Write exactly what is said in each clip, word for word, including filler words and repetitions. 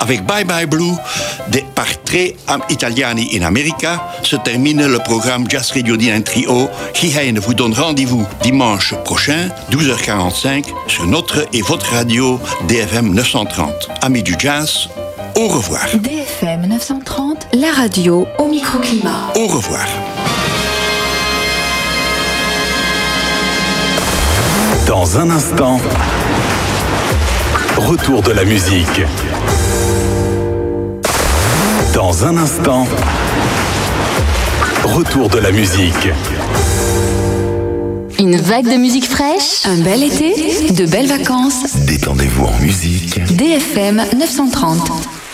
Avec Bye Bye Blue, de, par Tre Italiani in America, se termine le programme Jazz Radio Dine Trio. Hien vous donne rendez-vous dimanche prochain, douze heures quarante-cinq, sur notre et votre radio D F M neuf cent trente. Amis du jazz, au revoir. D F M neuf cent trente, la radio au microclimat. Au revoir. Dans un instant, retour de la musique. Dans un instant, retour de la musique. Une vague de musique fraîche, un bel été, de belles vacances. Détendez-vous en musique. D F M neuf cent trente.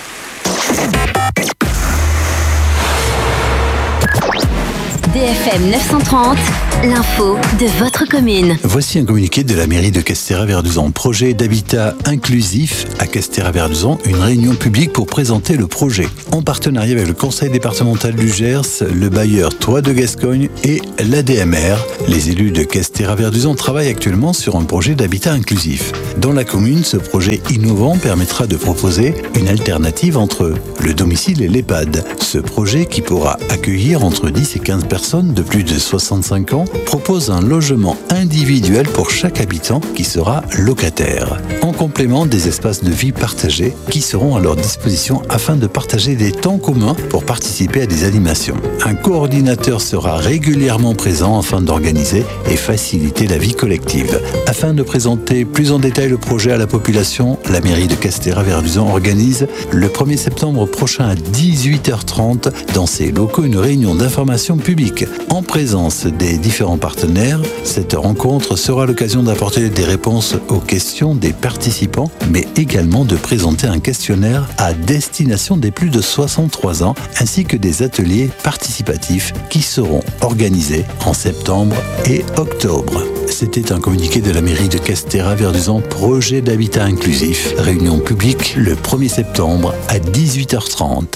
D F M neuf cent trente, l'info de votre commune. Voici un communiqué de la mairie de Castéra-Verduzan. Projet d'habitat inclusif à Castéra-Verduzan, une réunion publique pour présenter le projet. En partenariat avec le conseil départemental du Gers, le bailleur Toit de Gascogne et l'A D M R. Les élus de Castéra-Verduzan travaillent actuellement sur un projet d'habitat inclusif. Dans la commune, ce projet innovant permettra de proposer une alternative entre le domicile et l'EHPAD. Ce projet, qui pourra accueillir entre dix et quinze personnes de plus de soixante-cinq ans, propose un logement individuel pour chaque habitant qui sera locataire, en complément des espaces de vie partagés qui seront à leur disposition afin de partager des temps communs pour participer à des animations. Un coordinateur sera régulièrement présent afin d'organiser et faciliter la vie collective. Afin de présenter plus en détail le projet à la population, la mairie de Castéra-Verduzan organise le premier septembre prochain à dix-huit heures trente dans ses locaux une réunion d'information publique. En présence des différents partenaires, cette rencontre sera l'occasion d'apporter des réponses aux questions des participants, mais également de présenter un questionnaire à destination des plus de soixante-trois ans, ainsi que des ateliers participatifs qui seront organisés en septembre et octobre. C'était un communiqué de la mairie de Castéra-Verduzan, projet d'habitat inclusif, réunion publique le premier septembre à dix-huit heures trente.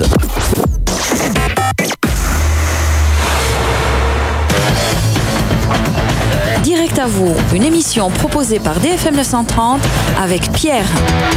Direct à vous, une émission proposée par D F M neuf cent trente avec Pierre.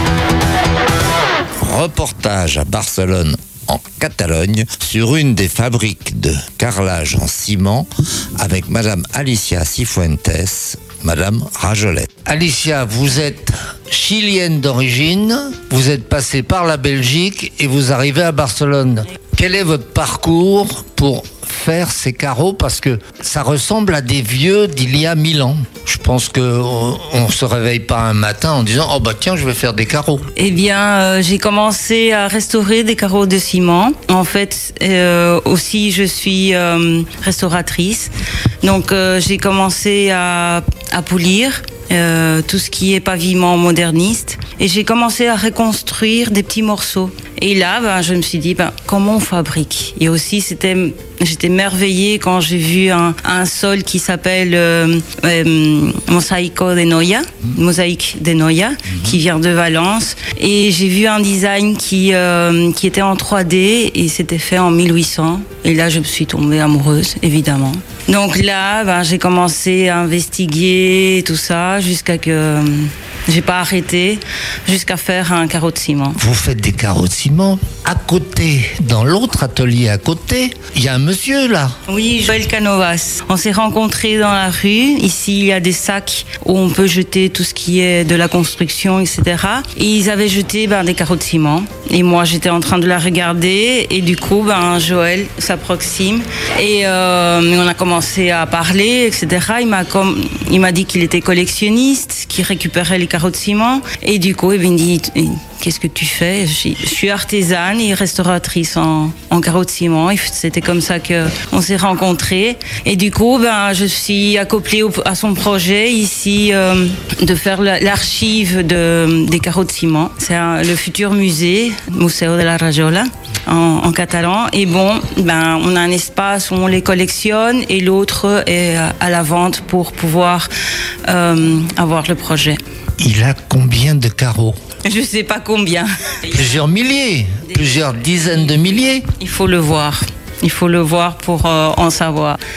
Reportage à Barcelone, en Catalogne, sur une des fabriques de carrelage en ciment avec Madame Alicia Cifuentes, Madame Rajolet. Alicia, vous êtes chilienne d'origine, vous êtes passée par la Belgique et vous arrivez à Barcelone. Quel est votre parcours pour faire ces carreaux, parce que ça ressemble à des vieux d'il y a mille ans. Je pense qu'on ne se réveille pas un matin en disant « Oh bah tiens, je vais faire des carreaux ». Eh bien, euh, j'ai commencé à restaurer des carreaux de ciment. En fait, euh, aussi, je suis euh, restauratrice. Donc, euh, j'ai commencé à, à polir euh, tout ce qui est paviment moderniste. Et j'ai commencé à reconstruire des petits morceaux. Et là, ben, je me suis dit, ben, comment on fabrique ? Et aussi, c'était, j'étais merveillée quand j'ai vu un, un sol qui s'appelle euh, euh, Mosaico de Noia, Mosaïque de Noia, mm-hmm. qui vient de Valence. Et j'ai vu un design qui, euh, qui était en trois D et c'était fait en mille huit cents. Et là, je me suis tombée amoureuse, évidemment. Donc là, ben, j'ai commencé à investiguer tout ça jusqu'à que euh, j'ai pas arrêté, jusqu'à faire un carreau de ciment. Vous faites des carreaux de ciment. À côté, dans l'autre atelier à côté, il y a un monsieur là. Oui, Joël Canovas. On s'est rencontrés dans la rue. Ici, il y a des sacs où on peut jeter tout ce qui est de la construction, et cetera. Et ils avaient jeté ben, des carreaux de ciment. Et moi, j'étais en train de la regarder. Et du coup, ben, Joël s'approxime. Et euh, on a commencé à parler, et cetera. Il m'a, comme, il m'a dit qu'il était collectionniste, qu'il récupérait les carreaux de ciment. Et du coup, il m'a dit... Qu'est-ce que tu fais ? Je suis artisane et restauratrice en, en carreaux de ciment. Et c'était comme ça qu'on s'est rencontrés. Et du coup, ben, je suis accouplée au, à son projet ici euh, de faire l'archive de, des carreaux de ciment. C'est un, le futur musée, Museo de la Rajola, en, en catalan. Et bon, ben, on a un espace où on les collectionne et l'autre est à la vente pour pouvoir euh, avoir le projet. Il a combien de carreaux ? Je sais pas combien. Plusieurs milliers, plusieurs dizaines de milliers. Il faut le voir. Il faut le voir pour euh, en savoir.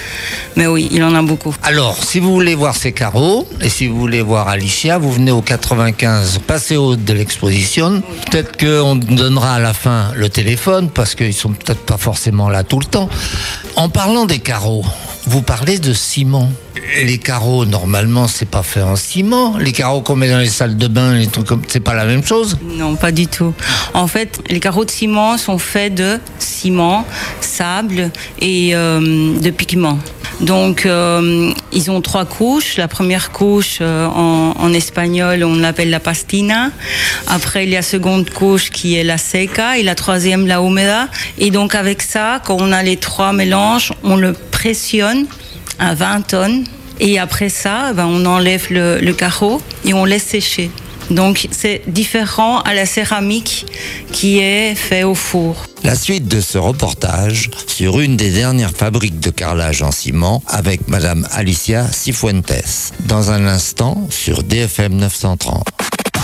Mais oui, il en a beaucoup. Alors, si vous voulez voir ces carreaux, et si vous voulez voir Alicia, vous venez au quatre-vingt-quinze Paseo de l'Exposition. Peut-être qu'on donnera à la fin le téléphone, parce qu'ils sont peut-être pas forcément là tout le temps. En parlant des carreaux, vous parlez de ciment. Les carreaux, normalement, c'est pas fait en ciment. Les carreaux qu'on met dans les salles de bain, les trucs comme, c'est pas la même chose. Non, pas du tout. En fait, les carreaux de ciment sont faits de ciment, sable et euh, de pigments. Donc, euh, ils ont trois couches. La première couche, euh, en, en espagnol, on l'appelle la pastina. Après, il y a la seconde couche qui est la seca et la troisième, la húmeda. Et donc, avec ça, quand on a les trois mélanges, on le pressionne à vingt tonnes. Et après ça, ben, on enlève le, le carreau et on laisse sécher. Donc, c'est différent à la céramique qui est fait au four. La suite de ce reportage sur une des dernières fabriques de carrelage en ciment avec Madame Alicia Cifuentes. Dans un instant sur D F M neuf cent trente.